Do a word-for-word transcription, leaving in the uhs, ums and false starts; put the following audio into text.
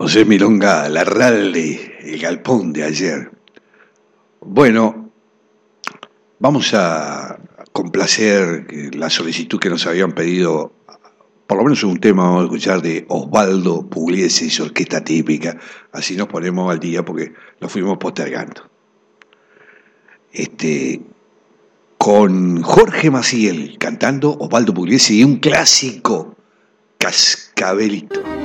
José Milonga, Larralde, el galpón de ayer. Bueno, vamos a complacer la solicitud que nos habían pedido, por lo menos un tema vamos a escuchar de Osvaldo Pugliese y su orquesta típica, así nos ponemos al día porque lo fuimos postergando. Este, con Jorge Maciel cantando Osvaldo Pugliese y un clásico, Cascabelito.